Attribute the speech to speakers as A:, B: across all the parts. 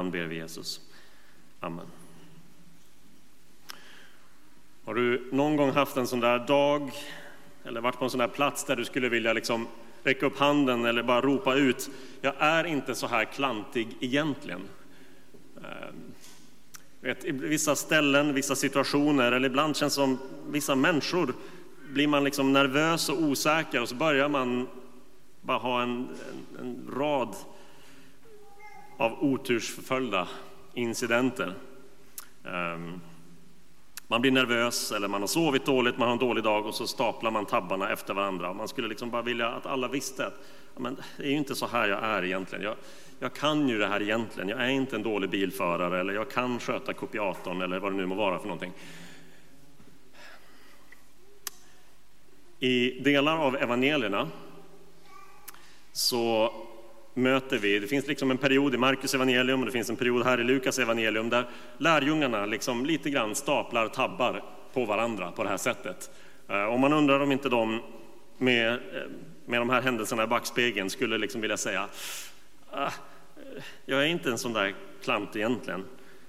A: namn ber vi Jesus. Amen. Har du någon gång haft en sån där dag eller varit på en sån där plats där du skulle vilja liksom räcka upp handen eller bara ropa ut: jag är inte så här klantig egentligen. I vissa ställen, vissa situationer, eller ibland känns som vissa människor, blir man liksom nervös och osäker och så börjar man bara ha en rad av otursförföljda incidenter. Man blir nervös eller man har sovit dåligt, man har en dålig dag och så staplar man tabbarna efter varandra. Man skulle liksom bara vilja att alla visste att men, det är ju inte så här jag är egentligen. Jag kan ju det här egentligen. Jag är inte en dålig bilförare eller jag kan sköta kopiatorn eller vad det nu må vara för någonting. I delar av evangelierna så möter vi, det finns liksom en period i Markus evangelium och det finns en period här i Lukas evangelium där lärjungarna liksom lite grann staplar tabbar på varandra på det här sättet. Och man undrar om inte de med de här händelserna i backspegeln skulle liksom vilja säga: jag är inte en sån där klant egentligen.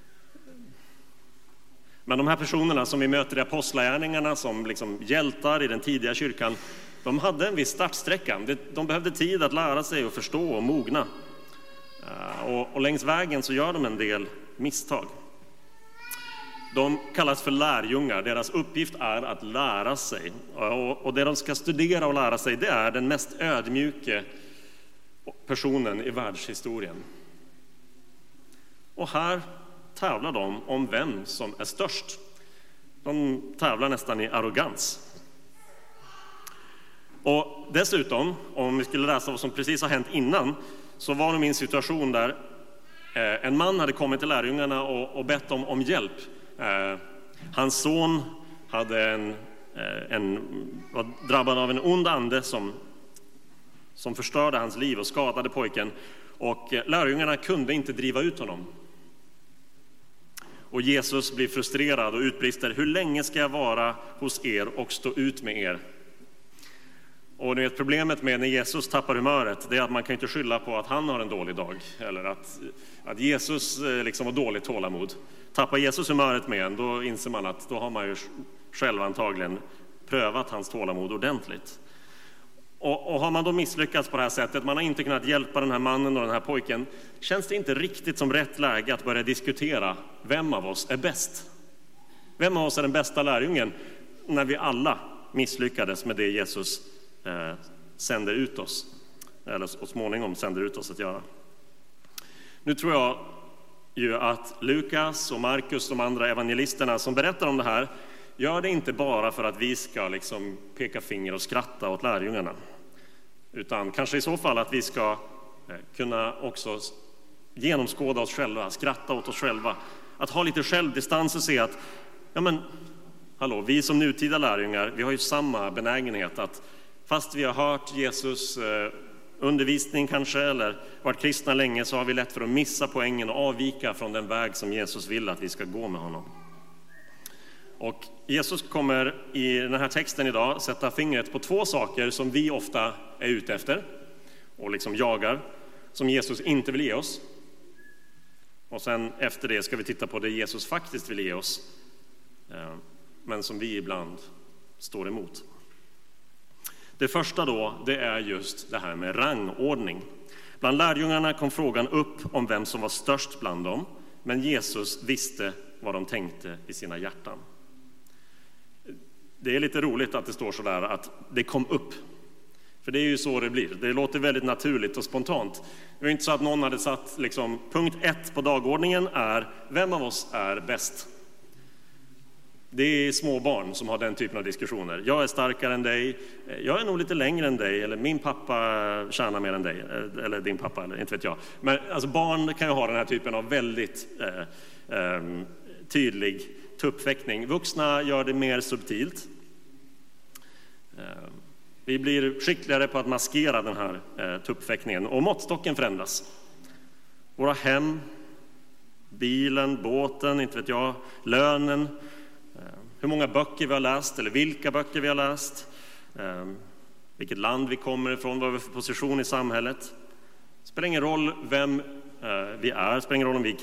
A: Men de här personerna som vi möter i apostlagärningarna som liksom hjältar i den tidiga kyrkan, de hade en viss startsträcka. De behövde tid att lära sig och förstå och mogna. Och längs vägen så gör de en del misstag. De kallas för lärjungar. Deras uppgift är att lära sig. Och det de ska studera och lära sig, det är den mest ödmjuke personen i världshistorien. Och här tävlar de om vem som är störst. De tävlar nästan i arrogans. Och dessutom, om vi skulle läsa vad som precis har hänt innan, så var de i en situation där en man hade kommit till lärjungarna och bett dem om hjälp. Hans son hade var drabbad av en ond ande som förstörde hans liv och skadade pojken. Och lärjungarna kunde inte driva ut honom. Och Jesus blir frustrerad och utbrister: hur länge ska jag vara hos er och stå ut med er? Och det är problemet med när Jesus tappar humöret, det är att man kan inte skylla på att han har en dålig dag eller att Jesus liksom har dåligt tålamod. Tappar Jesus humöret med en, då inser man att då har man ju själv antagligen prövat hans tålamod ordentligt. Och har man då misslyckats på det här sättet, man har inte kunnat hjälpa den här mannen och den här pojken, känns det inte riktigt som rätt läge att börja diskutera vem av oss är bäst. Vem av oss är den bästa lärjungen när vi alla misslyckades med det Jesus sänder ut oss, eller så småningom sänder ut oss att göra. Nu tror jag ju att Lukas och Markus, de andra evangelisterna som berättar om det här, gör det inte bara för att vi ska liksom peka finger och skratta åt lärjungarna, utan kanske i så fall att vi ska kunna också genomskåda oss själva, skratta åt oss själva, att ha lite självdistans och se att vi som nutida lärjungar, vi har ju samma benägenhet att fast vi har hört Jesus undervisning kanske eller varit kristna länge, så har vi lätt för att missa poängen och avvika från den väg som Jesus vill att vi ska gå med honom. Och Jesus kommer i den här texten idag sätta fingret på två saker som vi ofta är ute efter och liksom jagar, som Jesus inte vill ge oss. Och sen efter det ska vi titta på det Jesus faktiskt vill ge oss, men som vi ibland står emot. Det första då, det är just det här med rangordning. Bland lärjungarna kom frågan upp om vem som var störst bland dem, men Jesus visste vad de tänkte i sina hjärtan. Det är lite roligt att det står så där att det kom upp. För det är ju så det blir. Det låter väldigt naturligt och spontant. Det är inte så att någon hade satt liksom, punkt 1 på dagordningen är: vem av oss är bäst? Det är små barn som har den typen av diskussioner. Jag är starkare än dig, jag är nog lite längre än dig, eller min pappa tjänar mer än dig, eller din pappa, eller inte vet jag. Men alltså, barn kan ju ha den här typen av väldigt tydlig tuppfäktning. Vuxna gör det mer subtilt. Vi blir skickligare på att maskera den här tuppfäktningen, och måttstocken förändras. Våra hem, bilen, båten, inte vet jag, lönen, hur många böcker vi har läst eller vilka böcker vi har läst, vilket land vi kommer ifrån, vad vi har för position i samhället. Det spelar ingen roll vem vi är, det spelar ingen roll om vi är